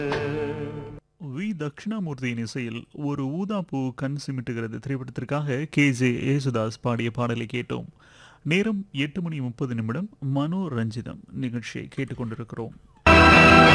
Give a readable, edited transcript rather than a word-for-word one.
We தட்சிணாமூர்த்தியின் இசையில் ஒரு ஊதாப்பூ கண் சிமிட்டுகிறது திரைப்படத்திற்காக KJ யேசுதாஸ் பாடிய பாடலை கேட்டோம். நேரம் 8:30 மணி நிமிடம். மனோரஞ்சிதம் நிகழ்ச்சியை கேட்டுக்கொண்டிருக்கிறோம்.